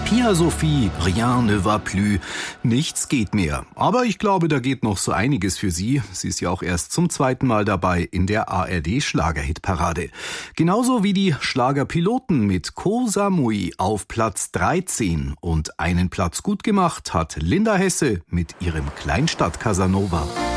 Pia Sophie, rien ne va plus. Nichts geht mehr. Aber ich glaube, da geht noch so einiges für sie. Sie ist ja auch erst zum zweiten Mal dabei in der ARD-Schlagerhitparade. Genauso wie die Schlagerpiloten mit Koh Samui auf Platz 13. Und einen Platz gut gemacht hat Linda Hesse mit ihrem Kleinstadt Casanova.